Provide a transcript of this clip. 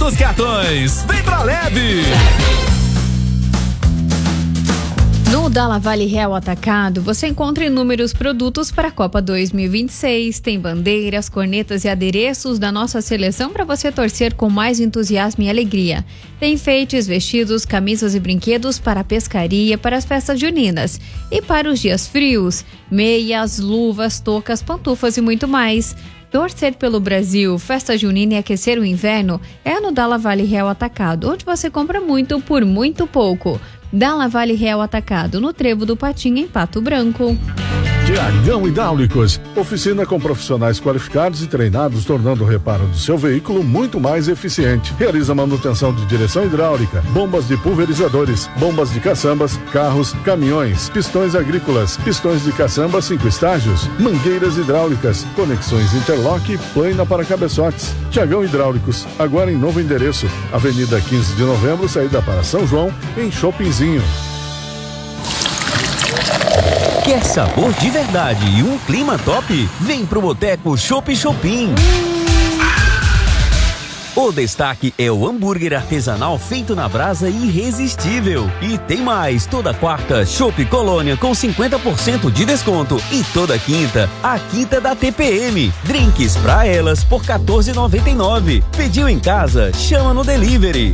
dos cartões. Vem pra Leve! No Dalla Vale Real Atacado, você encontra inúmeros produtos para a Copa 2026. Tem bandeiras, cornetas e adereços da nossa seleção para você torcer com mais entusiasmo e alegria. Tem enfeites, vestidos, camisas e brinquedos para a pescaria, para as festas juninas. E para os dias frios, meias, luvas, toucas, pantufas e muito mais. Torcer pelo Brasil, festa junina e aquecer o inverno é no Dalla Vale Real Atacado, onde você compra muito por muito pouco. Dalla Vale Real Atacado, no Trevo do Patinho, em Pato Branco. Tiagão Hidráulicos, oficina com profissionais qualificados e treinados, tornando o reparo do seu veículo muito mais eficiente. Realiza manutenção de direção hidráulica, bombas de pulverizadores, bombas de caçambas, carros, caminhões, pistões agrícolas, pistões de caçamba 5 estágios, mangueiras hidráulicas, conexões interlock e plaina para cabeçotes. Tiagão Hidráulicos, agora em novo endereço, Avenida 15 de Novembro, saída para São João, em Shoppingzinho. Quer sabor de verdade e um clima top? Vem pro Boteco Chopp Shopping. O destaque é o hambúrguer artesanal feito na brasa irresistível. E tem mais, toda quarta, Chopp Colônia com 50% de desconto. E toda quinta, a quinta da TPM. Drinks pra elas por R$14,99. Pediu em casa? Chama no delivery.